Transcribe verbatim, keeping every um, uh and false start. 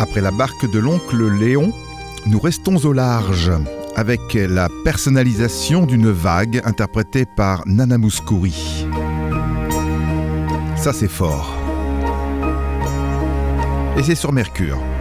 Après la barque de l'oncle Léon, nous restons au large avec la personnalisation d'une vague interprétée par Nana Mouskouri. Ça c'est fort. Et c'est sur Mercure.